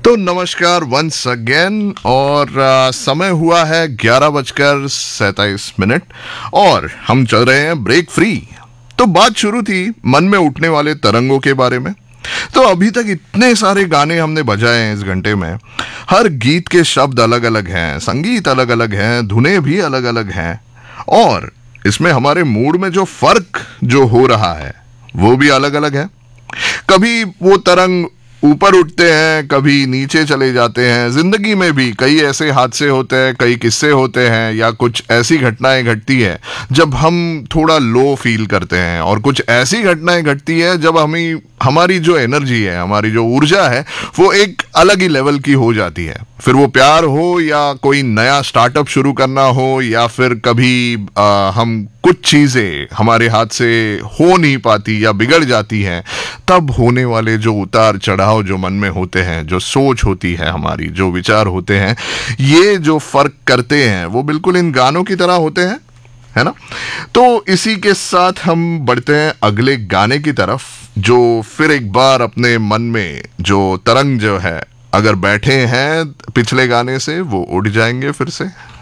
तो नमस्कार once again और समय हुआ है 11:27 और हम चल रहे हैं ब्रेक फ्री। तो बात शुरू थी मन में उठने वाले तरंगों के बारे में। तो अभी तक इतने सारे गाने हमने बजाए हैं इस घंटे में। हर गीत के शब्द अलग अलग हैं, संगीत अलग अलग हैं, धुनें भी अलग अलग हैं और इसमें हमारे मूड में जो फर्क जो हो रहा है वो भी अलग अलग है। कभी वो तरंग ऊपर उठते हैं, कभी नीचे चले जाते हैं। जिंदगी में भी कई ऐसे हादसे होते हैं, कई किस्से होते हैं या कुछ ऐसी घटनाएं घटती है जब हम थोड़ा लो फील करते हैं और कुछ ऐसी घटनाएं घटती है जब हमारी जो एनर्जी है, हमारी जो ऊर्जा है वो एक अलग ही लेवल की हो जाती है। फिर वो प्यार हो या कोई नया स्टार्टअप शुरू करना हो या फिर कभी हम कुछ चीजें हमारे हाथ से हो नहीं पाती या बिगड़ जाती हैं, तब होने वाले जो उतार चढ़ाव जो मन में होते हैं, जो सोच होती है हमारी, जो विचार होते हैं, ये जो फर्क करते हैं वो बिल्कुल इन गानों की तरह होते हैं, है ना। तो इसी के साथ हम बढ़ते हैं अगले गाने की तरफ, जो फिर एक बार अपने मन में जो तरंग जो है अगर बैठे हैं पिछले गाने से वो उड़ जाएंगे फिर से।